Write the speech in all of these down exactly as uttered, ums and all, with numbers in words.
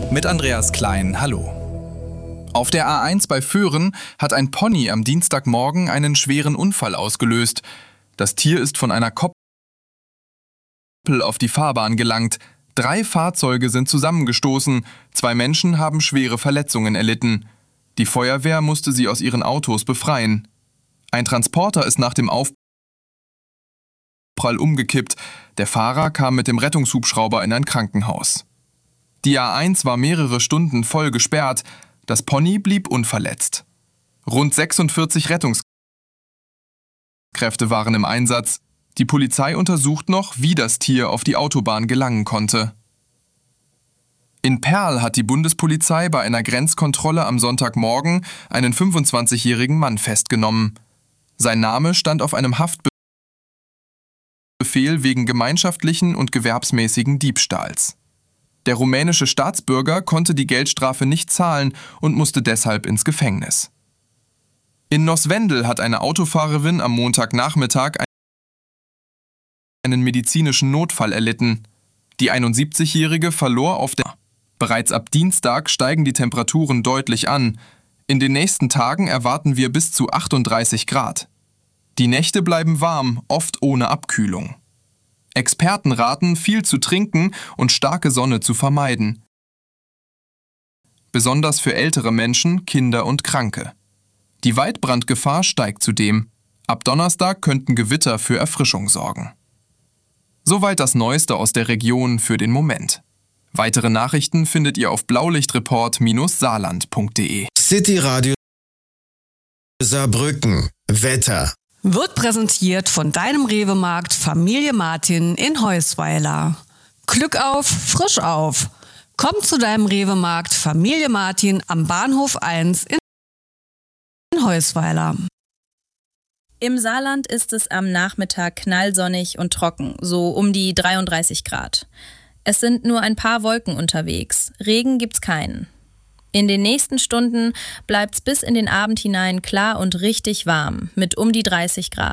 Mit Andreas Klein, hallo. Auf der A eins bei Föhren hat ein Pony am Dienstagmorgen einen schweren Unfall ausgelöst. Das Tier ist von einer Koppel auf die Fahrbahn gelangt. Drei Fahrzeuge sind zusammengestoßen, zwei Menschen haben schwere Verletzungen erlitten. Die Feuerwehr musste sie aus ihren Autos befreien. Ein Transporter ist nach dem Aufprall umgekippt. Der Fahrer kam mit dem Rettungshubschrauber in ein Krankenhaus. Die A eins war mehrere Stunden voll gesperrt. Das Pony blieb unverletzt. Rund sechsundvierzig Rettungskräfte waren im Einsatz. Die Polizei untersucht noch, wie das Tier auf die Autobahn gelangen konnte. In Perl hat die Bundespolizei bei einer Grenzkontrolle am Sonntagmorgen einen fünfundzwanzigjährigen Mann festgenommen. Sein Name stand auf einem Haftbefehl wegen gemeinschaftlichen und gewerbsmäßigen Diebstahls. Der rumänische Staatsbürger konnte die Geldstrafe nicht zahlen und musste deshalb ins Gefängnis. In Noswendel hat eine Autofahrerin am Montagnachmittag einen medizinischen Notfall erlitten. Die einundsiebzigjährige verlor auf der... Bereits ab Dienstag steigen die Temperaturen deutlich an. In den nächsten Tagen erwarten wir bis zu achtunddreißig Grad. Die Nächte bleiben warm, oft ohne Abkühlung. Experten raten, viel zu trinken und starke Sonne zu vermeiden. Besonders für ältere Menschen, Kinder und Kranke. Die Waldbrandgefahr steigt zudem. Ab Donnerstag könnten Gewitter für Erfrischung sorgen. Soweit das Neueste aus der Region für den Moment. Weitere Nachrichten findet ihr auf blaulichtreport Bindestrich saarland Punkt de. City Radio Saarbrücken. Wetter. Wird präsentiert von deinem Rewe-Markt Familie Martin in Heusweiler. Glück auf, frisch auf. Komm zu deinem Rewe-Markt Familie Martin am Bahnhof eins in Heusweiler. Im Saarland ist es am Nachmittag knallsonnig und trocken, so um die dreiunddreißig Grad. Es sind nur ein paar Wolken unterwegs, Regen gibt's keinen. In den nächsten Stunden bleibt's bis in den Abend hinein klar und richtig warm, mit um die dreißig Grad.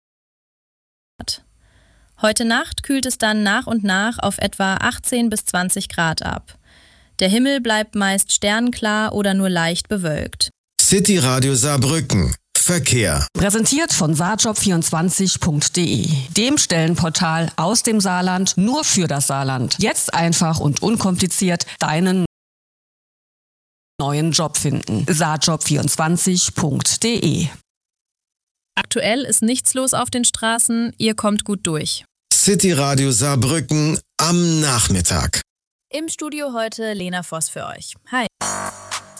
Heute Nacht kühlt es dann nach und nach auf etwa achtzehn bis zwanzig Grad ab. Der Himmel bleibt meist sternklar oder nur leicht bewölkt. City Radio Saarbrücken. Verkehr. Präsentiert von saarjob vierundzwanzig Punkt de, dem Stellenportal aus dem Saarland nur für das Saarland. Jetzt einfach und unkompliziert deinen neuen Job finden. saarjob vierundzwanzig Punkt de. Aktuell ist nichts los auf den Straßen, ihr kommt gut durch. City Radio Saarbrücken am Nachmittag. Im Studio heute Lena Voss für euch. Hi.